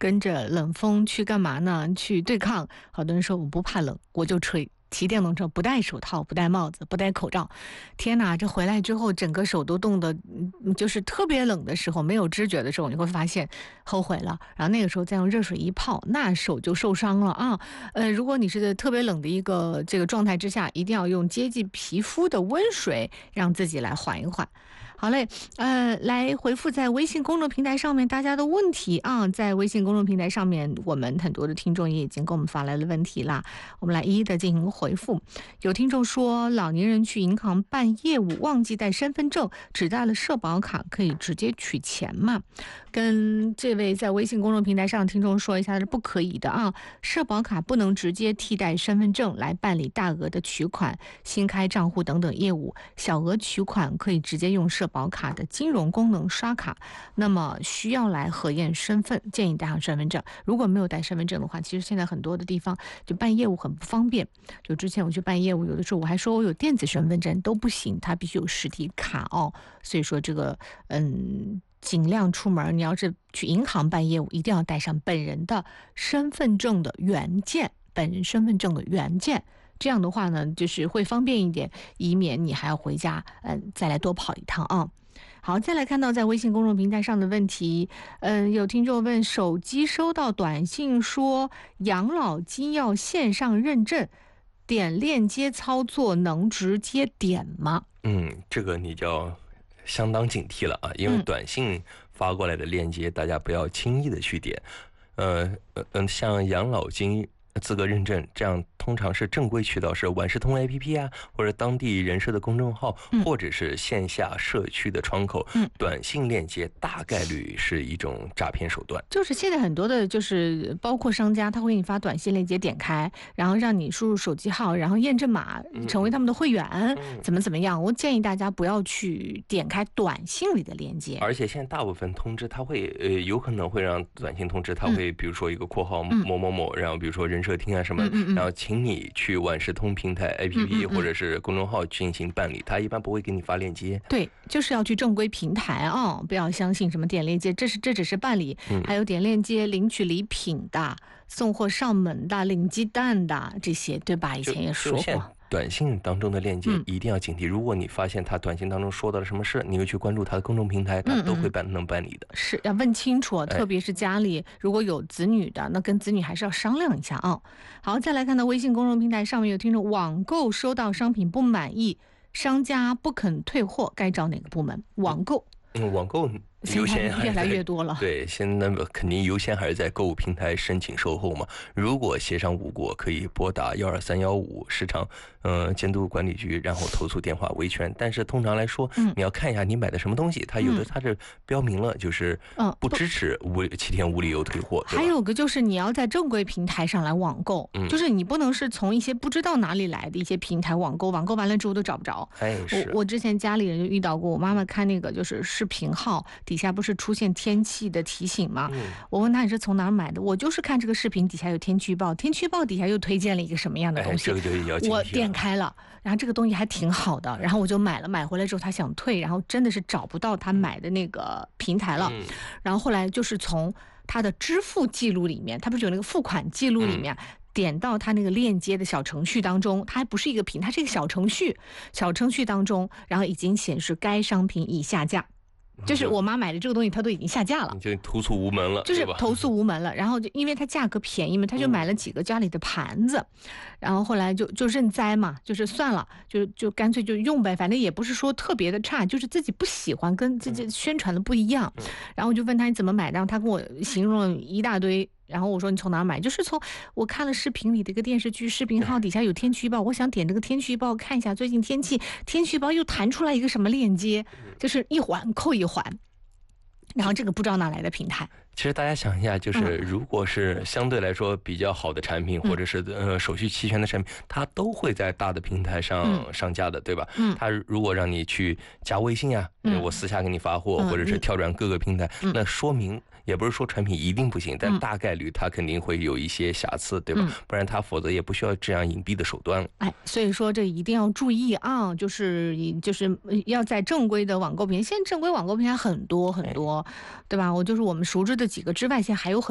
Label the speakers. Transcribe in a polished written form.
Speaker 1: 跟着冷风去干嘛呢？去对抗。好多人说我不怕冷，我就吹。骑电动车不戴手套、不戴帽子、不戴口罩，天哪！这回来之后，整个手都冻得，就是特别冷的时候，没有知觉的时候，你会发现后悔了。然后那个时候再用热水一泡，那手就受伤了啊。如果你是在特别冷的一个这个状态之下，一定要用接近皮肤的温水，让自己来缓一缓。好嘞，来回复在微信公众平台上面大家的问题啊，在微信公众平台上面，我们很多的听众也已经给我们发来了问题啦，我们来一一的进行回复。有听众说，老年人去银行办业务忘记带身份证，只带了社保卡，可以直接取钱吗？跟这位在微信公众平台上的听众说一下，是不可以的啊，社保卡不能直接替代身份证来办理大额的取款、新开账户等等业务，小额取款可以直接用社保卡的金融功能刷卡，那么需要来核验身份，建议带上身份证。如果没有带身份证的话，其实现在很多的地方就办业务很不方便。就之前我去办业务，有的时候我还说我有电子身份证都不行，它必须有实体卡哦。所以说这个尽量出门，你要是去银行办业务，一定要带上本人的身份证的原件，本人身份证的原件。这样的话呢，就是会方便一点，以免你还要回家，再来多跑一趟啊。好，再来看到在微信公众平台上的问题，有听众问，手机收到短信说养老金要线上认证，点链接操作能直接点吗？
Speaker 2: 这个你就要相当警惕了啊，因为短信发过来的链接，大家不要轻易的去点。像养老金资格认证这样，通常是正规渠道是万事通 APP 啊，或者当地人社的公众号，或者是线下社区的窗口。短信链接大概率是一种诈骗手段。
Speaker 1: 就是现在很多的，就是包括商家，他会给你发短信链接，点开，然后让你输入手机号，然后验证码，成为他们的会员，怎么样。我建议大家不要去点开短信里的链接。
Speaker 2: 而且现在大部分通知，它会有可能会让短信通知，它会比如说一个括号某某某，然后比如说人社厅啊什么，然后请你去万事通平台 APP 或者是公众号进行办理，它一般不会给你发链接。
Speaker 1: 对，就是要去正规平台啊，不要相信什么点链接，这只是办理，还有点链接领取礼品的、送货上门的、领鸡蛋的这些，对吧？以前也说过。
Speaker 2: 短信当中的链接一定要警惕，如果你发现他短信当中说到了什么事，你会去关注他的公众平台，他都会能办理的。
Speaker 1: 是要问清楚，特别是家里如果有子女的，那跟子女还是要商量一下啊。好，再来看到微信公众平台上面有听众，网购收到商品不满意，商家不肯退货，该找哪个部门？网购
Speaker 2: 优先
Speaker 1: 越来越多了。
Speaker 2: 对，现在肯定优先还是在购物平台申请售后嘛。如果协商无果，可以拨打12315市场监督管理局，然后投诉电话维权。但是通常来说，你要看一下你买的什么东西，它有的它是标明了就是不支持7天无理由退货。
Speaker 1: 还有个就是你要在正规平台上来网购，就是你不能是从一些不知道哪里来的一些平台网购完了之后都找不着。我之前家里人就遇到过，我妈妈看那个就是视频号底下不是出现天气的提醒吗？我问他你是从哪儿买的，我就是看这个视频底下有天气预报，天气预报底下又推荐了一个什么样的东西，我点开了，然后这个东西还挺好的，然后我就买了，买回来之后他想退，然后真的是找不到他买的那个平台了，然后后来就是从他的支付记录里面，他不是有那个付款记录里面，点到他那个链接的小程序当中，它还不是一个屏，它是一个小程序当中，然后已经显示该商品已下架。就是我妈买的这个东西，它都已经下架了，
Speaker 2: 你就投诉无门了，
Speaker 1: 就是投诉无门了。然后就因为它价格便宜嘛，他就买了几个家里的盘子，然后后来就认栽嘛，就是算了，就干脆就用呗，反正也不是说特别的差，就是自己不喜欢，跟自己宣传的不一样。然后我就问他你怎么买，然后他跟我形容了一大堆。然后我说你从哪儿买？就是从我看了视频里的一个电视剧，视频号底下有天气预报，我想点这个天气预报看一下最近天气预报又弹出来一个什么链接，就是一环扣一环，然后这个不知道哪来的平台。
Speaker 2: 其实大家想一下，就是如果是相对来说比较好的产品，或者是手续齐全的产品，它都会在大的平台上上架的，对吧？它如果让你去加微信啊，我私下给你发货，或者是跳转各个平台，那说明也不是说产品一定不行，但大概率它肯定会有一些瑕疵，对吧？不然它否则也不需要这样隐蔽的手段。
Speaker 1: 所以说这一定要注意啊，就是要在正规的网购平台，现在正规网购平台很多很多，对吧？我们熟知的几个之外，现在还有很